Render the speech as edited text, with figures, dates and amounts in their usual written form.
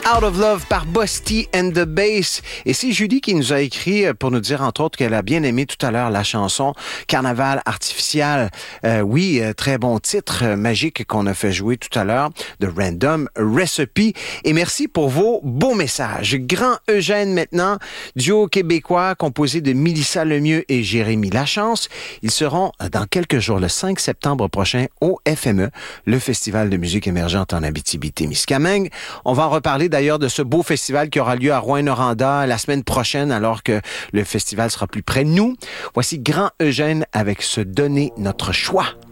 Out of Love par Busty and the Bass. Et c'est Julie qui nous a écrit pour nous dire, entre autres, qu'elle a bien aimé tout à l'heure la chanson Carnaval artificiel. Oui, très bon titre magique qu'on a fait jouer tout à l'heure de Random Recipe. Et merci pour vos beaux messages. Grand Eugène maintenant, duo québécois composé de Mélissa Lemieux et Jérémy Lachance. Ils seront dans quelques jours, le 5 septembre prochain, au FME, le Festival de musique émergente en Abitibi-Témiscamingue. On va en reparler d'ailleurs de ce beau festival qui aura lieu à Rouyn-Noranda la semaine prochaine, alors que le festival sera plus près de nous. Voici Grand Eugène avec Se donner notre choix.